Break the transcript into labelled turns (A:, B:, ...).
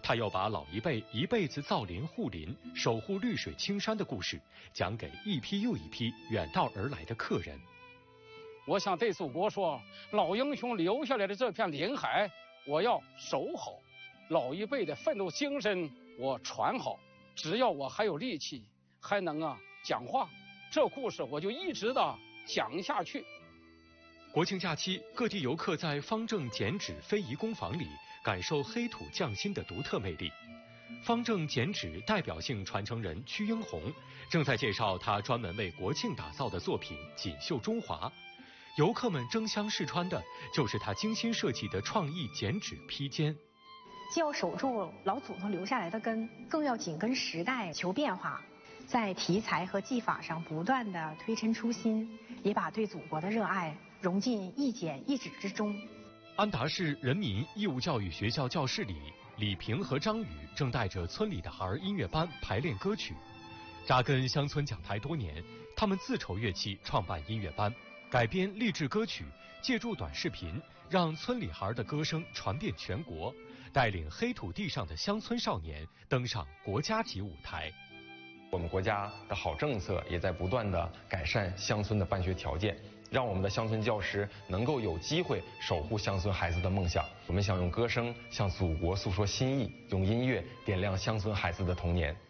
A: 他又把老一辈一辈子造林护林、守护绿水青山的故事讲给一批又一批远道而来的客人。
B: 我想对祖国说，老英雄留下来的这片林海，我要守好；老一辈的奋斗精神，我传好。只要我还有力气，还能讲话，这故事我就一直的讲下去。
A: 国庆假期，各地游客在方正剪纸非遗工坊里感受黑土匠心的独特魅力。方正剪纸代表性传承人屈英红正在介绍他专门为国庆打造的作品《锦绣中华》，游客们争相试穿的就是他精心设计的创意剪纸披肩。
C: 既要守住老祖宗留下来的根，更要紧跟时代求变化，在题材和技法上不断的推陈出新，也把对祖国的热爱融进一剪一纸之中。
A: 安达市人民义务教育学校教室里，李平和张宇正带着村里的孩儿音乐班排练歌曲。扎根乡村讲台多年，他们自筹乐器，创办音乐班，改编励志歌曲，借助短视频，让村里孩儿的歌声传遍全国，带领黑土地上的乡村少年登上国家级舞台。
D: 我们国家的好政策也在不断的改善乡村的办学条件，让我们的乡村教师能够有机会守护乡村孩子的梦想。我们想用歌声向祖国诉说心意，用音乐点亮乡村孩子的童年。